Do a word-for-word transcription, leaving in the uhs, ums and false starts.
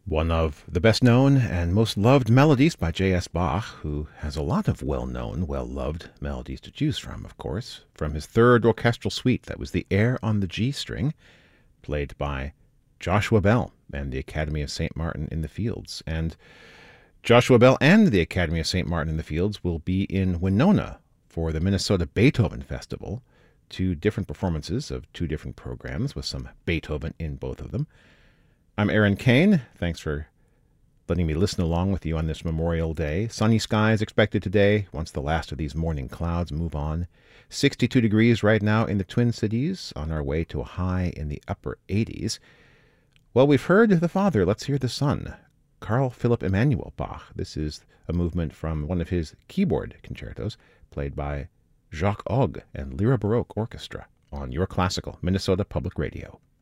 One of the best known and most loved melodies by J S. Bach, who has a lot of well-known, well-loved melodies to choose from, of course. From his third orchestral suite, that was the Air on the G string, played by Joshua Bell and the Academy of Saint Martin in the Fields. And Joshua Bell and the Academy of Saint Martin in the Fields will be in Winona for the Minnesota Beethoven Festival. Two different performances of two different programs with some Beethoven in both of them. I'm Aaron Kane. Thanks for letting me listen along with you on this Memorial Day. Sunny skies expected today once the last of these morning clouds move on. sixty-two degrees right now in the Twin Cities, on our way to a high in the upper eighties. Well, we've heard the father. Let's hear the son, Carl Philipp Emanuel Bach. This is a movement from one of his keyboard concertos, played by Jacques Ogg and Lyra Baroque Orchestra on Your Classical Minnesota Public Radio.